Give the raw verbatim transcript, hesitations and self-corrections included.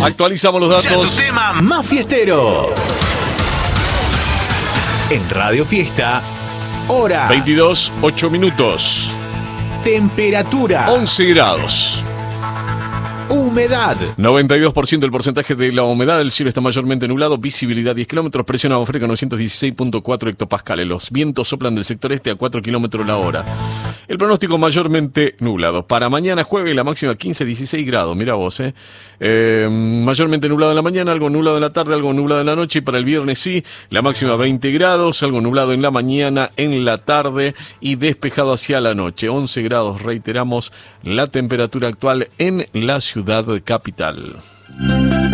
Actualizamos los datos. Ya tu tema más fiestero. En Radio Fiesta, hora veintidós, ocho minutos. Temperatura once grados. Humedad noventa y dos por ciento el porcentaje de la humedad. El cielo está mayormente nublado. Visibilidad diez kilómetros. Presión atmosférica novecientos dieciséis punto cuatro hectopascales. Los vientos soplan del sector este a cuatro kilómetros la hora. El pronóstico mayormente nublado. Para mañana jueves la máxima quince a dieciséis grados. Mira vos, eh. eh. Mayormente nublado en la mañana, algo nublado en la tarde, algo nublado en la noche. Y para el viernes sí, la máxima veinte grados, algo nublado en la mañana, en la tarde y despejado hacia la noche. once grados, reiteramos, la temperatura actual en la ciudad capital.